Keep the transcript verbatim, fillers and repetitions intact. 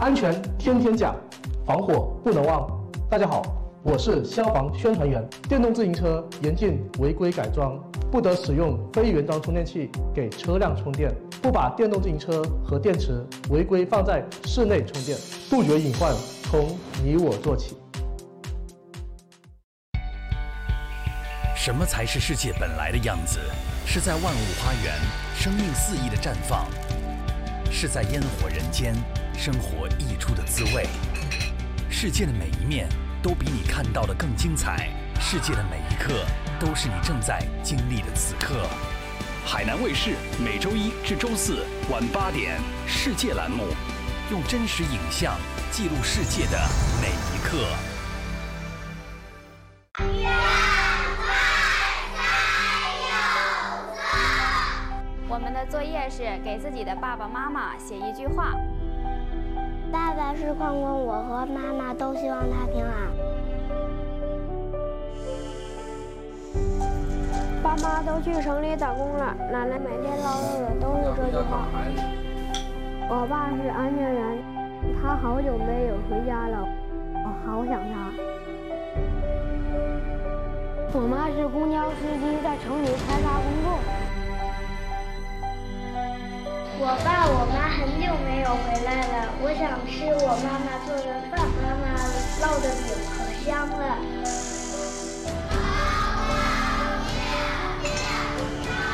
安全天天讲，防火不能忘。大家好，我是消防宣传员。电动自行车严禁违规改装，不得使用非原装充电器给车辆充电，不把电动自行车和电池违规放在室内充电，杜绝隐患从你我做起。 什么才是世界本来的样子？是在万物花园，生命肆意的绽放；是在烟火人间，生活溢出的滋味。世界的每一面都比你看到的更精彩，世界的每一刻都是你正在经历的此刻。海南卫视每周一至周四晚八点，世界栏目，用真实影像记录世界的每一刻。 我们的作业是给自己的爸爸妈妈写一句话。 爸爸是矿工，我和妈妈都希望他平安。 爸妈都去城里打工了，奶奶每天唠叨的都是这句话。我爸是安全员，他好久没有回家了，我好想他。我妈是公交司机，在城里开发工作。 我爸我妈很久没有回来了，我想吃我妈妈做的饭，妈妈烙的饼可香了。